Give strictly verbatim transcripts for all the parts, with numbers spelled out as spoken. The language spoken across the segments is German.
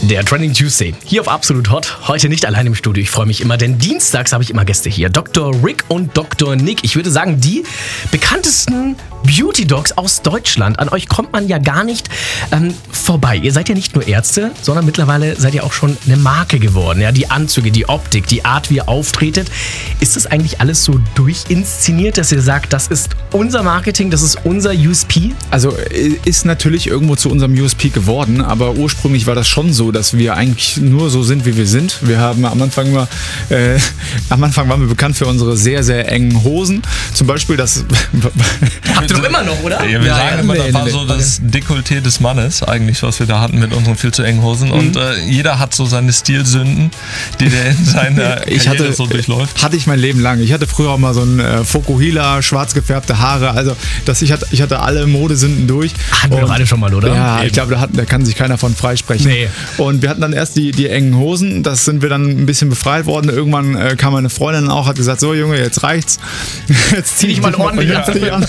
Der Trending Tuesday hier auf Absolut Hot. Heute nicht allein im Studio. Ich freue mich immer, denn dienstags habe ich immer Gäste hier. Doktor Rick und Doktor Nick. Ich würde sagen, die bekanntesten Beauty-Docs aus Deutschland. An euch kommt man ja gar nicht ähm, vorbei. Ihr seid ja nicht nur Ärzte, sondern mittlerweile seid ihr auch schon eine Marke geworden. Ja, die Anzüge, die Optik, die Art, wie ihr auftretet. Ist das eigentlich alles so durchinszeniert, dass ihr sagt, das ist unser Marketing, das ist unser U S P? Also ist natürlich irgendwo zu unserem U S P geworden, aber ursprünglich war das schon so, dass wir eigentlich nur so sind, wie wir sind. Wir haben am Anfang immer, äh, am Anfang waren wir bekannt für unsere sehr, sehr engen Hosen. Zum Beispiel das... Habt ihr doch immer noch, oder? Ja, wir Ja, sagen immer, nee, das war nee, so nee. das Dekolleté des Mannes eigentlich, was wir da hatten mit unseren viel zu engen Hosen. Und äh, jeder hat so seine Stilsünden, die der in seiner Ich Karriere hatte, so durchläuft. hatte ich mein Leben lang. Ich hatte früher auch mal so ein äh, Fokuhila, schwarz gefärbte Haare. Also das, ich, hatte, ich hatte alle Modesünden durch. Hatten wir doch alle schon mal, oder? Ja, Eben. ich glaube, da, hat- da kann sich keiner von freisprechen. Nee. Und wir hatten dann erst die, die engen Hosen. Das sind wir dann ein bisschen befreit worden. Irgendwann äh, kam meine Freundin auch, hat gesagt, so Junge, jetzt reicht's. Jetzt zieh dich mal ordentlich an.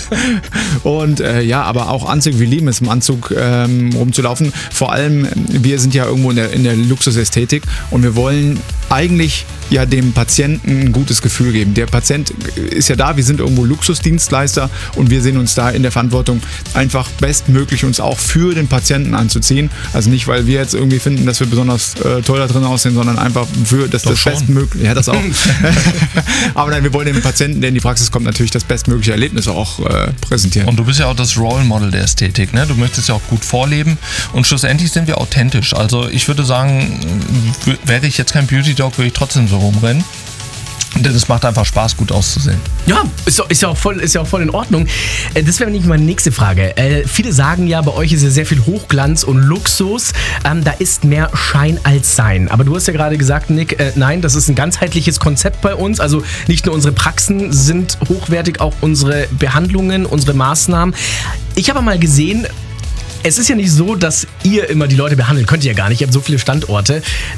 Und äh, ja, aber auch Anzug, wir lieben es, im Anzug ähm, rumzulaufen. Vor allem, wir sind ja irgendwo in der, in der Luxusästhetik und wir wollen eigentlich ja dem Patienten ein gutes Gefühl geben. Der Patient ist ja da, wir sind irgendwo Luxusdienstleister und wir sehen uns da in der Verantwortung, einfach bestmöglich uns auch für den Patienten anzuziehen. Also nicht, weil wir jetzt irgendwie finden, dass wir besonders äh, toll da drin aussehen, sondern einfach für das, Doch das schon. bestmögliche. Ja, das auch. Aber nein, wir wollen dem Patienten, der in die Praxis kommt, natürlich das bestmögliche Erlebnis auch äh, präsentieren. Und du bist ja auch das Role Model der Ästhetik, ne? Du möchtest ja auch gut vorleben und schlussendlich sind wir authentisch. Also ich würde sagen, w- wäre ich jetzt kein Beauty Dog, würde ich trotzdem so rumrennen. Denn es macht einfach Spaß, gut auszusehen. Ja, ist, doch- ist, ja auch voll, ist ja auch voll in Ordnung. Äh, Das wäre nämlich meine nächste Frage. Äh, viele sagen ja, bei euch ist ja sehr viel Hochglanz und Luxus. Ähm, da ist mehr Schein als Sein. Aber du hast ja gerade gesagt, Nick, äh, nein, das ist ein ganzheitliches Konzept bei uns. Also nicht nur unsere Praxen sind hochwertig, auch unsere Behandlungen, unsere Maßnahmen. Ich habe mal gesehen, es ist ja nicht so, dass ihr immer die Leute behandelt. Könnt ihr ja gar nicht. Ihr habt so viele Standorte.